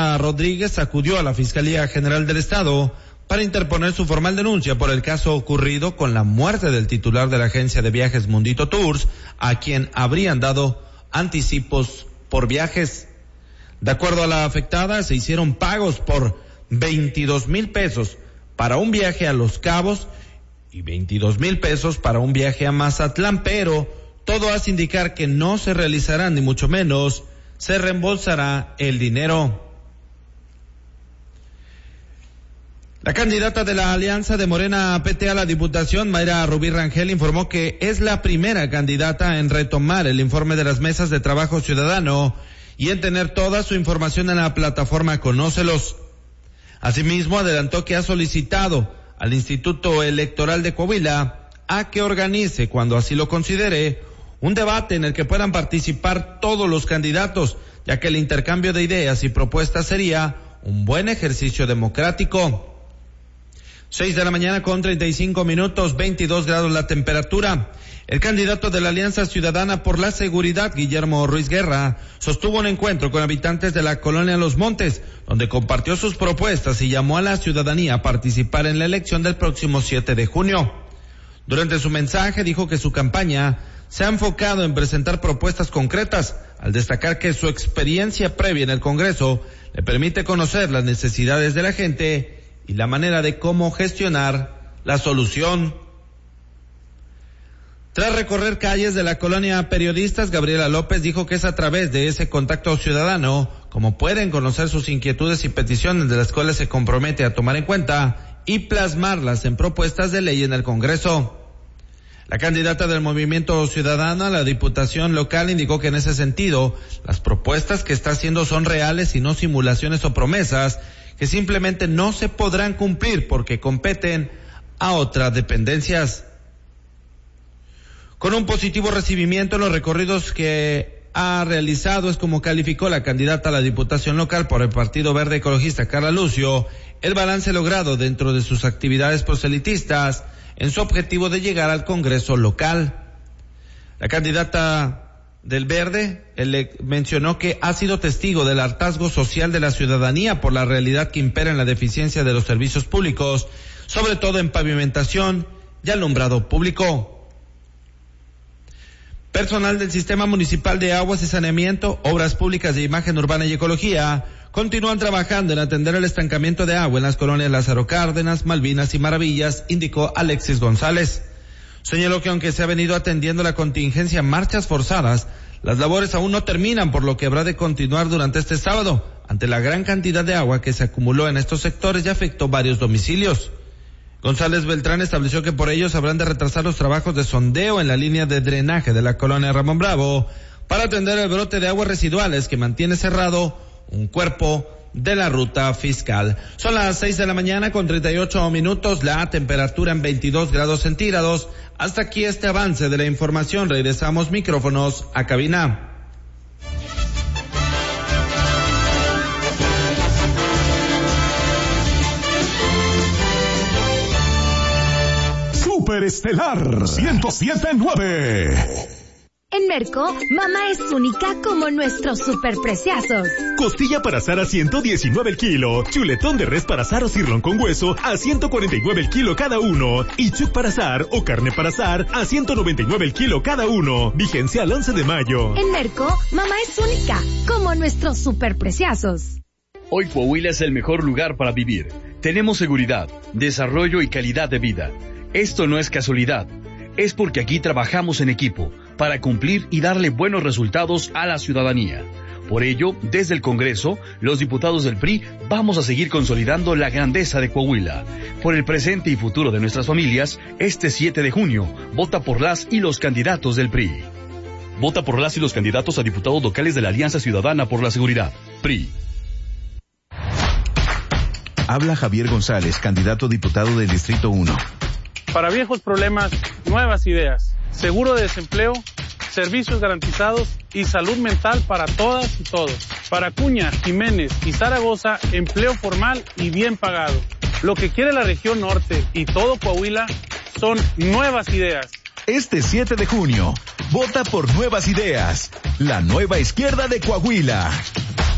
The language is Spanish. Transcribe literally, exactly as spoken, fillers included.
Sandra Rodríguez acudió a la Fiscalía General del Estado para interponer su formal denuncia por el caso ocurrido con la muerte del titular de la agencia de viajes Mundito Tours, a quien habrían dado anticipos por viajes. De acuerdo a la afectada, se hicieron pagos por veintidós mil pesos para un viaje a Los Cabos y veintidós mil pesos para un viaje a Mazatlán, pero todo hace indicar que no se realizarán, ni mucho menos se reembolsará el dinero. La candidata de la Alianza de Morena P T a la Diputación, Mayra Rubí Rangel, informó que es la primera candidata en retomar el informe de las mesas de trabajo ciudadano y en tener toda su información en la plataforma Conócelos. Asimismo, adelantó que ha solicitado al Instituto Electoral de Coahuila a que organice, cuando así lo considere, un debate en el que puedan participar todos los candidatos, ya que el intercambio de ideas y propuestas sería un buen ejercicio democrático. Seis de la mañana con treinta y cinco minutos, veintidós grados la temperatura. El candidato de la Alianza Ciudadana por la Seguridad, Guillermo Ruiz Guerra, sostuvo un encuentro con habitantes de la colonia Los Montes, donde compartió sus propuestas y llamó a la ciudadanía a participar en la elección del próximo siete de junio. Durante su mensaje dijo que su campaña se ha enfocado en presentar propuestas concretas, al destacar que su experiencia previa en el Congreso le permite conocer las necesidades de la gente y la manera de cómo gestionar la solución. Tras recorrer calles de la colonia Periodistas, Gabriela López dijo que es a través de ese contacto ciudadano como pueden conocer sus inquietudes y peticiones, de las cuales se compromete a tomar en cuenta y plasmarlas en propuestas de ley en el Congreso. La candidata del Movimiento Ciudadano a la Diputación local indicó que en ese sentido las propuestas que está haciendo son reales y no simulaciones o promesas que simplemente no se podrán cumplir porque competen a otras dependencias. Con un positivo recibimiento en los recorridos que ha realizado, es como calificó la candidata a la Diputación local por el Partido Verde Ecologista, Carla Lucio, el balance logrado dentro de sus actividades proselitistas en su objetivo de llegar al Congreso local. La candidata del Verde él mencionó que ha sido testigo del hartazgo social de la ciudadanía por la realidad que impera en la deficiencia de los servicios públicos, sobre todo en pavimentación y alumbrado público. Personal del Sistema Municipal de Aguas y Saneamiento, Obras Públicas de Imagen Urbana y Ecología continúan trabajando en atender el estancamiento de agua en las colonias Lázaro Cárdenas, Malvinas y Maravillas, indicó Alexis González. Señaló que aunque se ha venido atendiendo la contingencia marchas forzadas, las labores aún no terminan, por lo que habrá de continuar durante este sábado, ante la gran cantidad de agua que se acumuló en estos sectores y afectó varios domicilios. González Beltrán estableció que por ellos habrán de retrasar los trabajos de sondeo en la línea de drenaje de la colonia Ramón Bravo para atender el brote de aguas residuales que mantiene cerrado un cuerpo de la ruta fiscal. Son las seis de la mañana con treinta y ocho minutos, la temperatura en veintidós grados centígrados. Hasta aquí este avance de la información. Regresamos micrófonos a cabina. Superestelar ciento siete punto nueve. En Merco, mamá es única como nuestros superpreciazos. Costilla para asar a ciento diecinueve el kilo. Chuletón de res para asar o cirlón con hueso a ciento cuarenta y nueve el kilo cada uno. Y chuc para asar o carne para asar a ciento noventa y nueve el kilo cada uno. Vigencia al once de mayo. En Merco, mamá es única como nuestros superpreciazos. Hoy Coahuila es el mejor lugar para vivir. Tenemos seguridad, desarrollo y calidad de vida. Esto no es casualidad. Es porque aquí trabajamos en equipo para cumplir y darle buenos resultados a la ciudadanía. Por ello, desde el Congreso, los diputados del P R I vamos a seguir consolidando la grandeza de Coahuila. Por el presente y futuro de nuestras familias, este siete de junio, vota por las y los candidatos del P R I. Vota por las y los candidatos a diputados locales de la Alianza Ciudadana por la Seguridad, P R I. Habla Javier González, candidato a diputado del Distrito uno. Para viejos problemas, nuevas ideas. Seguro de desempleo, servicios garantizados y salud mental para todas y todos. Para Acuña, Jiménez y Zaragoza, empleo formal y bien pagado. Lo que quiere la región norte y todo Coahuila son nuevas ideas. Este siete de junio, vota por Nuevas Ideas, la nueva izquierda de Coahuila.